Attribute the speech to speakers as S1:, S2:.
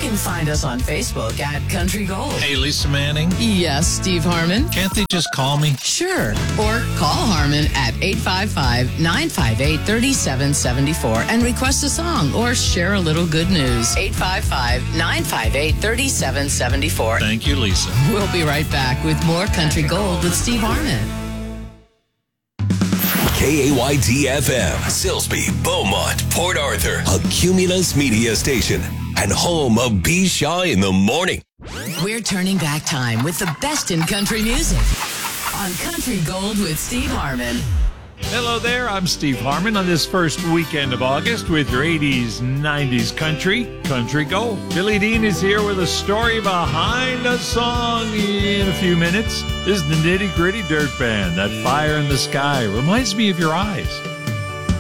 S1: can find us on Facebook at Country Gold.
S2: Hey, Lisa Manning.
S1: Yes, Steve Harmon.
S2: Can't they just call me?
S1: Sure. Or call Harmon at 855-958-3774 and request a song or share a little good news. 855-958-3774.
S2: Thank you, Lisa.
S1: We'll be right back with more Country Gold with Steve Harmon.
S3: KAYT-FM, Silsbee, Beaumont, Port Arthur, a Cumulus media station, and home of B. Shaw in the Morning.
S1: We're turning back time with the best in country music on Country Gold with Steve Harmon.
S2: Hello there, I'm Steve Harmon on this first weekend of August with your 80s, 90s country gold. Billy Dean is here with a story behind a song in a few minutes. This is the Nitty Gritty Dirt Band. That fire in the sky reminds me of your eyes.